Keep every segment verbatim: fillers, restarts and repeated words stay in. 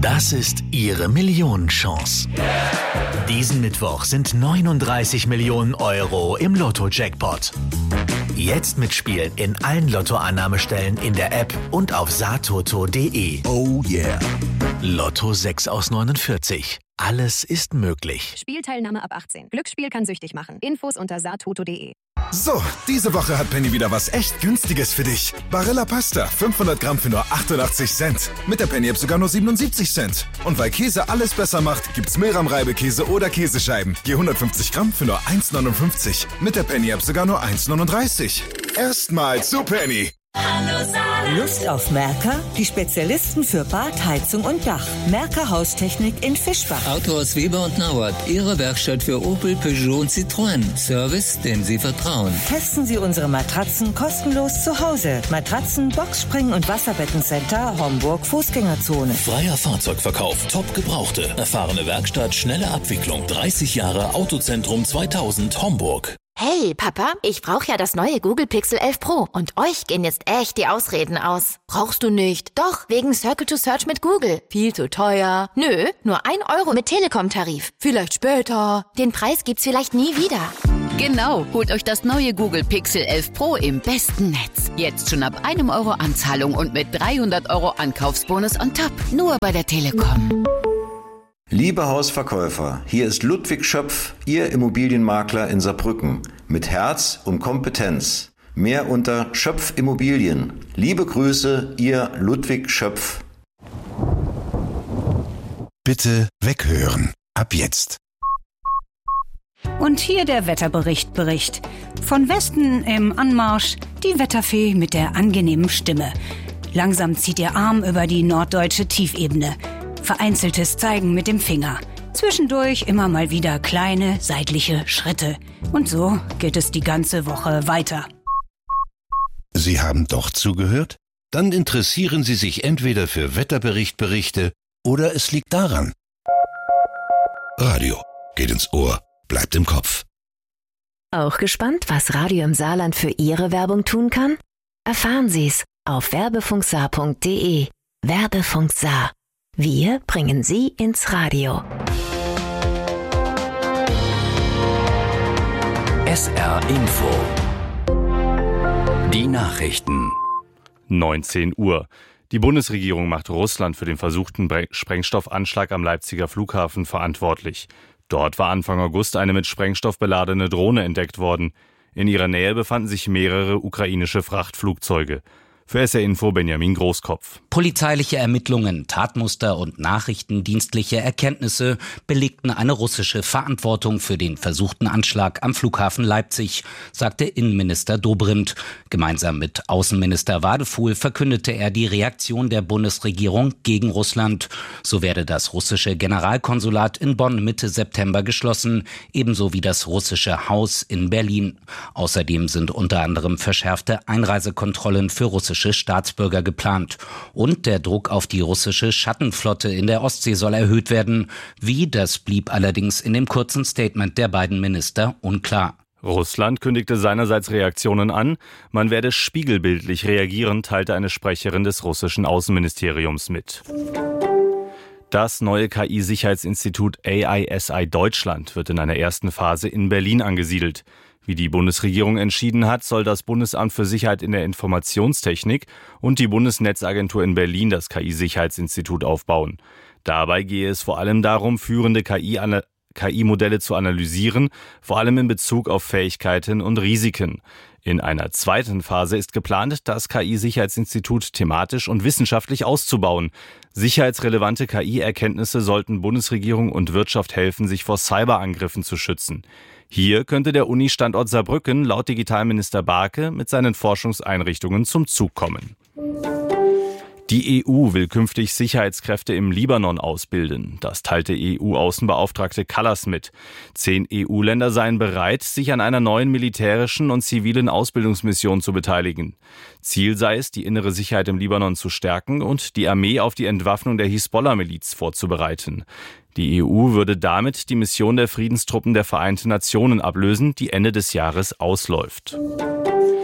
Das ist Ihre Millionenchance. Diesen Mittwoch sind neununddreißig Millionen Euro im Lotto-Jackpot. Jetzt mitspielen in allen Lottoannahmestellen in der App und auf satoto punkt de. Oh yeah. Lotto sechs aus neunundvierzig. Alles ist möglich. Spielteilnahme ab achtzehn. Glücksspiel kann süchtig machen. Infos unter satoto punkt de. So, diese Woche hat Penny wieder was echt Günstiges für dich. Barilla Pasta, fünfhundert Gramm für nur achtundachtzig Cent. Mit der Penny-App sogar nur siebenundsiebzig Cent. Und weil Käse alles besser macht, gibt's Milram-Reibekäse oder Käsescheiben. Je hundertfünfzig Gramm für nur eins neunundfünfzig. Mit der Penny-App sogar nur eins neununddreißig. Erstmal zu Penny. Lust auf Merker? Die Spezialisten für Bad, Heizung und Dach. Merker Haustechnik in Fischbach. Autohaus Weber und Nauert. Ihre Werkstatt für Opel, Peugeot und Citroën. Service, dem Sie vertrauen. Testen Sie unsere Matratzen kostenlos zu Hause. Matratzen, Boxspringen und Wasserbettencenter Homburg Fußgängerzone. Freier Fahrzeugverkauf, top Gebrauchte. Erfahrene Werkstatt, schnelle Abwicklung. dreißig Jahre Autozentrum zweitausend Homburg. Hey, Papa, ich brauche ja das neue Google Pixel elf Pro und euch gehen jetzt echt die Ausreden aus. Brauchst du nicht? Doch, wegen Circle to Search mit Google. Viel zu teuer. Nö, nur ein Euro mit Telekom-Tarif. Vielleicht später. Den Preis gibt's vielleicht nie wieder. Genau, holt euch das neue Google Pixel elf Pro im besten Netz. Jetzt schon ab einem Euro Anzahlung und mit dreihundert Euro Ankaufsbonus on top. Nur bei der Telekom. Liebe Hausverkäufer, hier ist Ludwig Schöpf, Ihr Immobilienmakler in Saarbrücken. Mit Herz und Kompetenz. Mehr unter Schöpf Immobilien. Liebe Grüße, Ihr Ludwig Schöpf. Bitte weghören. Ab jetzt. Und hier der Wetterbericht Bericht. Von Westen im Anmarsch die Wetterfee mit der angenehmen Stimme. Langsam zieht ihr Arm über die norddeutsche Tiefebene. Vereinzeltes Zeigen mit dem Finger. Zwischendurch immer mal wieder kleine seitliche Schritte. Und so geht es die ganze Woche weiter. Sie haben doch zugehört? Dann interessieren Sie sich entweder für Wetterberichtberichte oder es liegt daran. Radio geht ins Ohr, bleibt im Kopf. Auch gespannt, was Radio im Saarland für Ihre Werbung tun kann? Erfahren Sie's auf werbefunksaar punkt de. Werbefunk Saar. Wir bringen Sie ins Radio. S R Info. Die Nachrichten. neunzehn Uhr. Die Bundesregierung macht Russland für den versuchten Sprengstoffanschlag am Leipziger Flughafen verantwortlich. Dort war Anfang August eine mit Sprengstoff beladene Drohne entdeckt worden. In ihrer Nähe befanden sich mehrere ukrainische Frachtflugzeuge. Für S R Info Benjamin Großkopf. Polizeiliche Ermittlungen, Tatmuster und nachrichtendienstliche Erkenntnisse belegten eine russische Verantwortung für den versuchten Anschlag am Flughafen Leipzig, sagte Innenminister Dobrindt. Gemeinsam mit Außenminister Wadefuhl verkündete er die Reaktion der Bundesregierung gegen Russland. So werde das russische Generalkonsulat in Bonn Mitte September geschlossen, ebenso wie das russische Haus in Berlin. Außerdem sind unter anderem verschärfte Einreisekontrollen für russische Staatsbürger geplant. Und der Druck auf die russische Schattenflotte in der Ostsee soll erhöht werden. Wie, das blieb allerdings in dem kurzen Statement der beiden Minister unklar. Russland kündigte seinerseits Reaktionen an. Man werde spiegelbildlich reagieren, teilte eine Sprecherin des russischen Außenministeriums mit. Das neue K I-Sicherheitsinstitut A I S I Deutschland wird in einer ersten Phase in Berlin angesiedelt. Wie die Bundesregierung entschieden hat, soll das Bundesamt für Sicherheit in der Informationstechnik und die Bundesnetzagentur in Berlin das K I-Sicherheitsinstitut aufbauen. Dabei gehe es vor allem darum, führende K I-Modelle zu analysieren, vor allem in Bezug auf Fähigkeiten und Risiken. In einer zweiten Phase ist geplant, das K I-Sicherheitsinstitut thematisch und wissenschaftlich auszubauen. Sicherheitsrelevante K I-Erkenntnisse sollten Bundesregierung und Wirtschaft helfen, sich vor Cyberangriffen zu schützen. Hier könnte der Uni-Standort Saarbrücken laut Digitalminister Barke mit seinen Forschungseinrichtungen zum Zug kommen. Die E U will künftig Sicherheitskräfte im Libanon ausbilden. Das teilte E U-Außenbeauftragte Kallas mit. Zehn E U-Länder seien bereit, sich an einer neuen militärischen und zivilen Ausbildungsmission zu beteiligen. Ziel sei es, die innere Sicherheit im Libanon zu stärken und die Armee auf die Entwaffnung der Hisbollah-Miliz vorzubereiten. Die E U würde damit die Mission der Friedenstruppen der Vereinten Nationen ablösen, die Ende des Jahres ausläuft.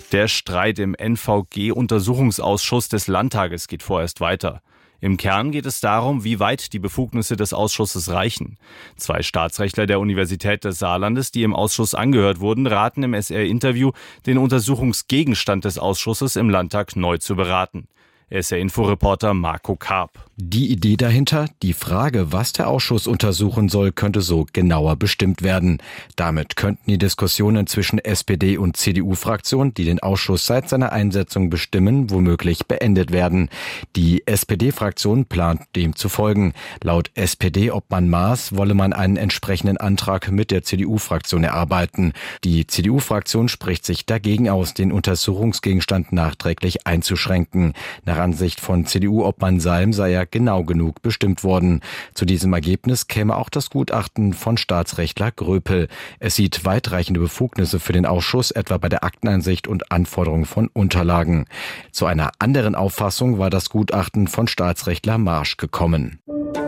Der Streit im N V G-Untersuchungsausschuss des Landtages geht vorerst weiter. Im Kern geht es darum, wie weit die Befugnisse des Ausschusses reichen. Zwei Staatsrechtler der Universität des Saarlandes, die im Ausschuss angehört wurden, raten im S R-Interview, den Untersuchungsgegenstand des Ausschusses im Landtag neu zu beraten. S R-Info-Reporter Marco Karp. Die Idee dahinter, die Frage, was der Ausschuss untersuchen soll, könnte so genauer bestimmt werden. Damit könnten die Diskussionen zwischen S P D und C D U-Fraktion, die den Ausschuss seit seiner Einsetzung bestimmen, womöglich beendet werden. Die S P D-Fraktion plant, dem zu folgen. Laut S P D-Obmann Maas wolle man einen entsprechenden Antrag mit der C D U-Fraktion erarbeiten. Die C D U-Fraktion spricht sich dagegen aus, den Untersuchungsgegenstand nachträglich einzuschränken. Nach Ansicht von C D U-Obmann Salm sei er genau genug bestimmt worden. Zu diesem Ergebnis käme auch das Gutachten von Staatsrechtler Gröpel. Es sieht weitreichende Befugnisse für den Ausschuss, etwa bei der Akteneinsicht und Anforderung von Unterlagen. Zu einer anderen Auffassung war das Gutachten von Staatsrechtler Marsch gekommen.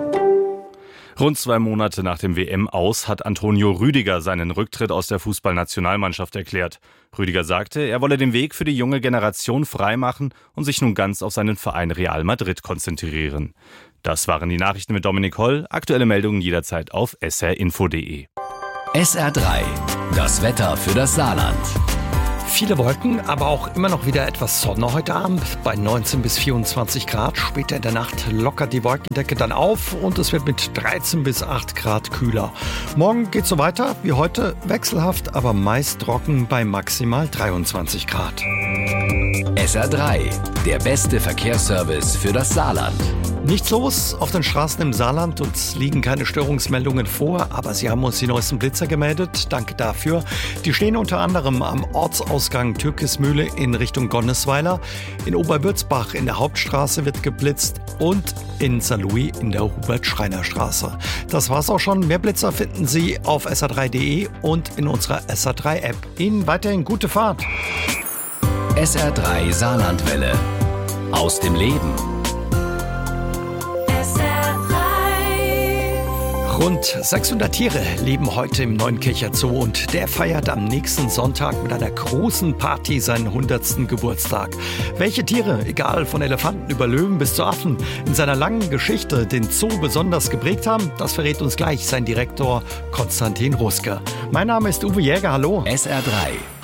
Rund zwei Monate nach dem W M-Aus hat Antonio Rüdiger seinen Rücktritt aus der Fußballnationalmannschaft erklärt. Rüdiger sagte, er wolle den Weg für die junge Generation freimachen und sich nun ganz auf seinen Verein Real Madrid konzentrieren. Das waren die Nachrichten mit Dominik Holl. Aktuelle Meldungen jederzeit auf s r info punkt d e. S R drei, das Wetter für das Saarland. Viele Wolken, aber auch immer noch wieder etwas Sonne heute Abend bei neunzehn bis vierundzwanzig Grad. Später in der Nacht lockert die Wolkendecke dann auf und es wird mit dreizehn bis acht Grad kühler. Morgen geht's so weiter wie heute, wechselhaft, aber meist trocken bei maximal dreiundzwanzig Grad. S R drei, der beste Verkehrsservice für das Saarland. Nichts los auf den Straßen im Saarland, uns liegen keine Störungsmeldungen vor, aber Sie haben uns die neuesten Blitzer gemeldet. Danke dafür. Die stehen unter anderem am Ortsausgang Türkismühle in Richtung Gonnesweiler. In Oberwürzbach in der Hauptstraße wird geblitzt und in Saarlouis in der Hubert-Schreiner-Straße. Das war's auch schon. Mehr Blitzer finden Sie auf s r drei punkt d e und in unserer S R drei App. Ihnen weiterhin gute Fahrt. S R drei Saarlandwelle. Aus dem Leben. Rund sechshundert Tiere leben heute im Neunkircher Zoo und der feiert am nächsten Sonntag mit einer großen Party seinen hundertsten Geburtstag. Welche Tiere, egal von Elefanten über Löwen bis zu Affen, in seiner langen Geschichte den Zoo besonders geprägt haben, das verrät uns gleich sein Direktor Konstantin Ruske. Mein Name ist Uwe Jäger, hallo. S R drei.